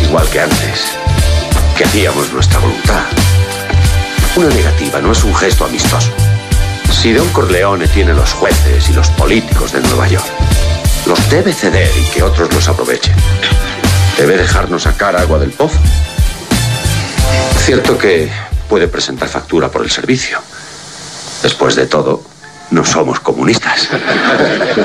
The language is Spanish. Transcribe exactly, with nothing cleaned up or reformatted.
igual que antes, que hacíamos nuestra voluntad. Una negativa no es un gesto amistoso. Si Don Corleone tiene los jueces y los políticos de Nueva York, los debe ceder y que otros los aprovechen. Debe dejarnos sacar agua del pozo. Cierto que puede presentar factura por el servicio. Después de todo, no somos comunistas.